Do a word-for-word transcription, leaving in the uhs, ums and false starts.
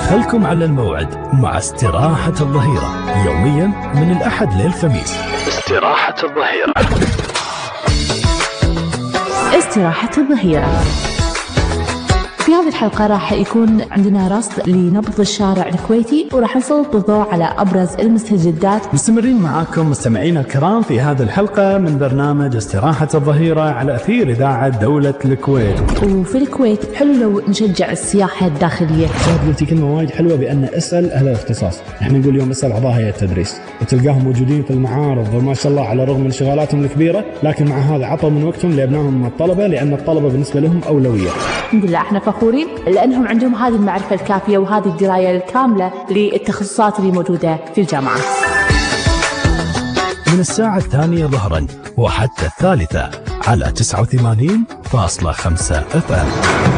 خلكم على الموعد مع استراحة الظهيرة يوميا من الأحد للخميس. استراحة الظهيرة. استراحة الظهيرة. في هذه الحلقة راح يكون عندنا رصد لنبض الشارع الكويتي، وراح نسلط الضوء على أبرز المستجدات. مستمرين معاكم مستمعينا الكرام في هذه الحلقة من برنامج استراحة الظهيرة على أثير إذاعة دولة الكويت. وفي الكويت حلو لو نشجع السياحة الداخلية. قلتي كلمة وايد حلوة بأن اسأل أهل الاختصاص. احنا نقول اليوم اسأل أعضاء هيئة التدريس، وتلقاهم موجودين في المعارض وما شاء الله على الرغم من انشغالاتهم الكبيرة، لكن مع هذا عطوا من وقتهم لأبنائهم الطلبة، لأن الطلبة بالنسبة لهم أولوية. الحمد لله احنا فخورين لأنهم عندهم هذه المعرفة الكافية وهذه الدراية الكاملة للتخصصات اللي موجودة في الجامعة. من الساعة الثانية ظهرا وحتى الثالثة على تسعة وثمانين فاصلة خمسة اف ام.